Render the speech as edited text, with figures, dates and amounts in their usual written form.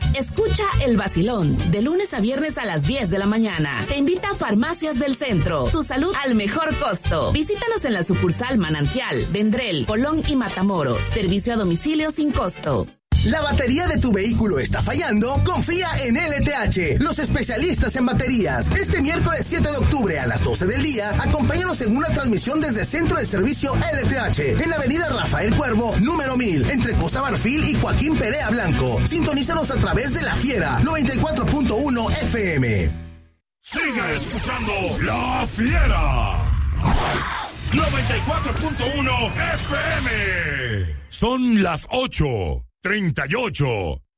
Escucha El Vacilón, de lunes a viernes a las 10 de la mañana. Te invita a Farmacias del Centro, tu salud al mejor costo. Visítanos en la sucursal Manantial, Vendrell, Colón y Matamoros. Servicio a domicilio sin costo. ¿La batería de tu vehículo está fallando? Confía en LTH, los especialistas en baterías. Este miércoles 7 de octubre a las 12 del día, acompáñanos en una transmisión desde Centro de Servicio LTH, en la avenida Rafael Cuervo, número 1000, entre Costa Marfil y Joaquín Perea Blanco. Sintonízanos a través de La Fiera, 94.1 FM. Sigue escuchando La Fiera. 94.1 FM. Son las 8:38.